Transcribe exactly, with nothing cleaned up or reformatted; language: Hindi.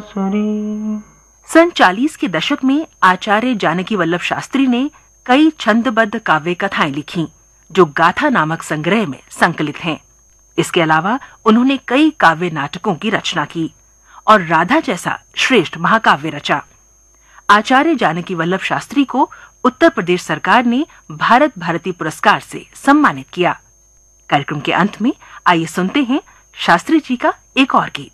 बांसुरी। सन चालीस के दशक में आचार्य जानकी वल्लभ शास्त्री ने कई छंदबद्ध काव्य कथाएं लिखी जो गाथा नामक संग्रह में संकलित हैं। इसके अलावा उन्होंने कई काव्य नाटकों की रचना की और राधा जैसा श्रेष्ठ महाकाव्य रचा। आचार्य जानकी वल्लभ शास्त्री को उत्तर प्रदेश सरकार ने भारत भारती पुरस्कार से सम्मानित किया। कार्यक्रम के अंत में आइए सुनते हैं शास्त्री जी का एक और गीत।